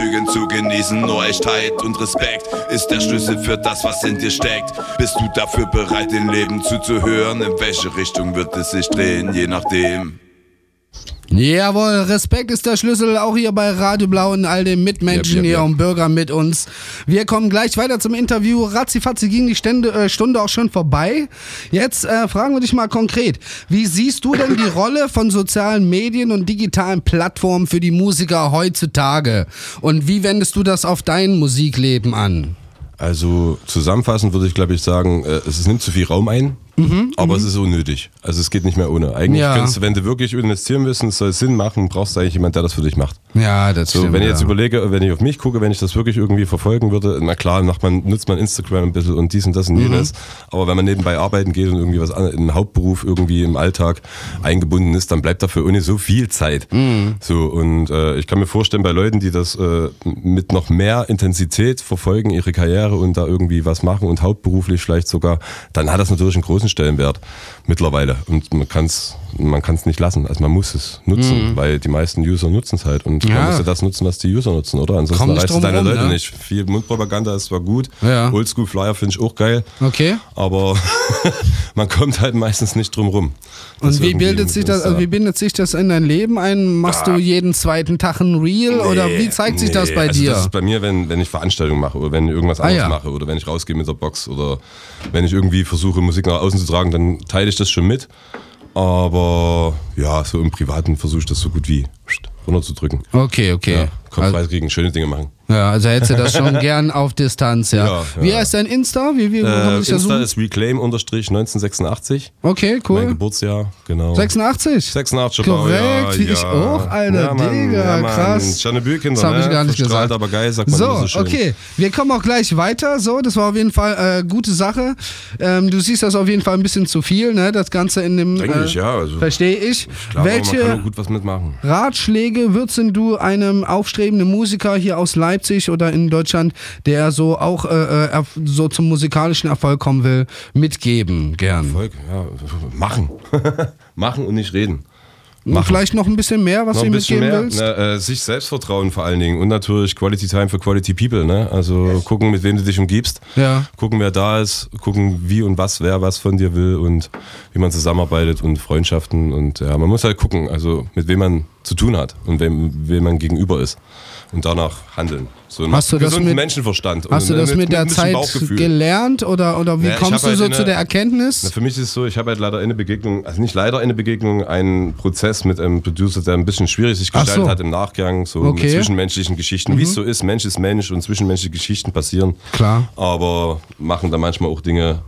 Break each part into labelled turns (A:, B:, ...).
A: Lügen zu genießen. Nur Echtheit und Respekt ist der Schlüssel für das, was in dir steckt. Bist du dafür bereit, dem Leben zuzuhören? In welche Richtung wird es sich drehen, je nachdem?
B: Jawohl, Respekt ist der Schlüssel, auch hier bei Radio Blau und all den Mitmenschen hier und Bürgern mit uns. Wir kommen gleich weiter zum Interview. Ratzifatzi ging die Stunde auch schon vorbei. Jetzt fragen wir dich mal konkret. Wie siehst du denn die Rolle von sozialen Medien und digitalen Plattformen für die Musiker heutzutage? Und wie wendest du das auf dein Musikleben an?
C: Also zusammenfassend würde ich, glaube ich, sagen, es nimmt zu viel Raum ein. Aber es ist unnötig. Also es geht nicht mehr ohne. Eigentlich kannst du, wenn du wirklich investieren willst und es soll Sinn machen, brauchst du eigentlich jemanden, der das für dich macht.
B: Ja, das stimmt.
C: Wenn ich jetzt überlege, wenn ich auf mich gucke, wenn ich das wirklich irgendwie verfolgen würde, na klar, nutzt man Instagram ein bisschen und dies und das und jenes. Aber wenn man nebenbei arbeiten geht und irgendwie was in einen Hauptberuf irgendwie im Alltag eingebunden ist, dann bleibt dafür ohne so viel Zeit. So, und ich kann mir vorstellen, bei Leuten, die das mit noch mehr Intensität verfolgen, ihre Karriere und da irgendwie was machen und hauptberuflich vielleicht sogar, dann hat das natürlich einen großen Stellenwert mittlerweile. Und man kann es nicht lassen. Also man muss es nutzen, weil die meisten User nutzen es halt. Und man muss ja das nutzen, was die User nutzen, oder? Ansonsten erreichst du deine Leute nicht. Viel Mundpropaganda ist zwar gut, Oldschool-Flyer finde ich auch geil, aber man kommt halt meistens nicht drum rum.
B: Und wie bindet sich das in dein Leben ein? Machst du jeden zweiten Tag ein Reel oder wie zeigt sich das bei dir?
C: Das ist bei mir, wenn ich Veranstaltungen mache oder wenn ich irgendwas anderes mache oder wenn ich rausgehe mit der Box oder wenn ich irgendwie versuche, Musik nach außen zu tragen, dann teile ich das schon mit. Aber ja, so im Privaten versuche ich das so gut wie runterzudrücken.
B: Okay.
C: Ja, Kopf frei kriegen, schöne Dinge machen.
B: Ja, also hättest du das schon gern auf Distanz, ja. Wie heißt dein Insta? Wie kann man sich das
C: Insta ist reclaim_1986.
B: Okay, cool.
C: Mein Geburtsjahr, genau.
B: 86?
C: 86,
B: korrekt, wie ich auch, Alter,
C: ja, Mann,
B: Digga,
C: ja,
B: krass.
C: Tschernobyl-Kinder,
B: das habe ich gar nicht gesagt.
C: Aber geil, sagt man so schön.
B: Okay, wir kommen auch gleich weiter, so, das war auf jeden Fall gute Sache. Du siehst das auf jeden Fall ein bisschen zu viel, ne, das Ganze in dem,
C: also,
B: verstehe ich.
C: Klar,
B: Welche
C: man kann auch gut was mitmachen.
B: Ratschläge würdest du einem aufstrebenden Musiker hier aus Leipzig oder in Deutschland, der so auch so zum musikalischen Erfolg kommen will, mitgeben, gern?
C: Erfolg, ja, machen. Machen und nicht reden.
B: Und vielleicht noch ein bisschen mehr, was du mitgeben willst?
C: Sich Selbstvertrauen vor allen Dingen und natürlich Quality Time für Quality People. Ne? Also gucken, mit wem du dich umgibst, gucken, wer da ist, gucken, wie und wer was von dir will und wie man zusammenarbeitet und Freundschaften. Und ja, man muss halt gucken, also mit wem man zu tun hat und wem man gegenüber ist und danach handeln. So einen gesunden Menschenverstand.
B: Hast du das mit der Zeit gelernt oder wie kommst du so zu der Erkenntnis?
C: Für mich ist es so, ich habe halt leider eine Begegnung, einen Prozess mit einem Producer, der ein bisschen schwierig sich gestaltet hat im Nachgang, so mit zwischenmenschlichen Geschichten, wie es so ist, Mensch und zwischenmenschliche Geschichten passieren.
B: Klar.
C: Aber machen da manchmal auch Dinge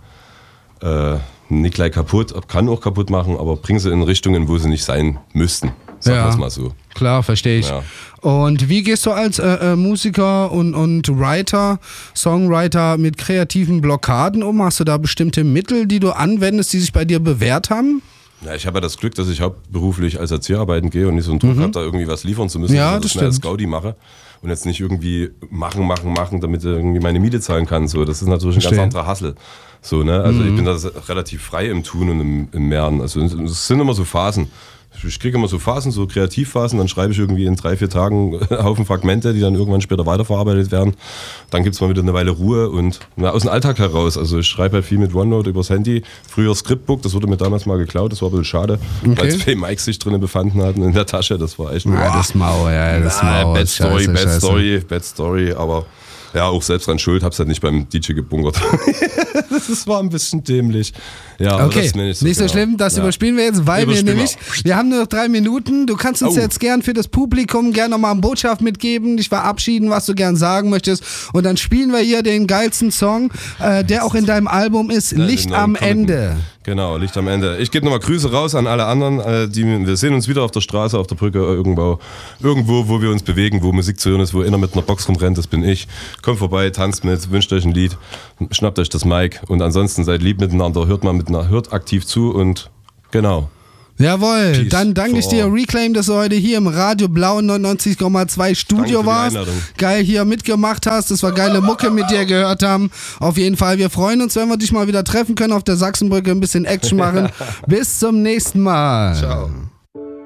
C: nicht gleich kaputt, kann auch kaputt machen, aber bringen sie in Richtungen, wo sie nicht sein müssten. Sagen wir es mal so.
B: Klar, verstehe ich. Ja. Und wie gehst du als Musiker und Writer, Songwriter mit kreativen Blockaden um? Hast du da bestimmte Mittel, die du anwendest, die sich bei dir bewährt haben?
C: Ja, ich habe ja das Glück, dass ich hauptberuflich als Erzieher arbeiten gehe und nicht so einen Druck habe, da irgendwie was liefern zu müssen,
B: dass
C: ich als Gaudi mache und jetzt nicht irgendwie machen, damit ich irgendwie meine Miete zahlen kann. So, das ist natürlich ein ganz anderer Hustle. So, ne? Also ich bin da relativ frei im Tun und im Mehren. Also es sind immer so Phasen. Ich kriege immer so Phasen, so Kreativphasen, dann schreibe ich irgendwie in 3-4 Tagen einen Haufen Fragmente, die dann irgendwann später weiterverarbeitet werden. Dann gibt es mal wieder eine Weile Ruhe und aus dem Alltag heraus. Also ich schreibe halt viel mit OneNote übers Handy. Früher Scriptbook, das wurde mir damals mal geklaut, das war ein bisschen schade, weil es viele Mics sich drinnen befanden hatten in der Tasche. Das war echt
B: das Maul.
C: Bad Story, aber ja, auch selbst dran schuld, hab's halt nicht beim DJ gebunkert. Das war ein bisschen dämlich. Ja,
B: okay, nicht so schlimm, das überspielen wir jetzt, weil wir haben nur noch 3 Minuten. Du kannst uns jetzt gern für das Publikum gern nochmal eine Botschaft mitgeben, dich verabschieden, was du gern sagen möchtest. Und dann spielen wir hier den geilsten Song, der auch in deinem Album ist, Licht am Ende.
C: Genau, Licht am Ende. Ich gebe nochmal Grüße raus an alle anderen. Wir sehen uns wieder auf der Straße, auf der Brücke, irgendwo, wo wir uns bewegen, wo Musik zu hören ist, wo einer mit einer Box rumrennt, das bin ich. Kommt vorbei, tanzt mit, wünscht euch ein Lied, schnappt euch das Mic und ansonsten seid lieb miteinander, hört aktiv zu und genau.
B: Jawohl, Peace. Dann danke ich dir, Reclaim, dass du heute hier im Radio Blau 99,2 Studio warst. Geil hier mitgemacht hast, das war geile Mucke mit dir gehört haben. Auf jeden Fall, wir freuen uns, wenn wir dich mal wieder treffen können auf der Sachsenbrücke, ein bisschen Action machen. Bis zum nächsten Mal.
C: Ciao.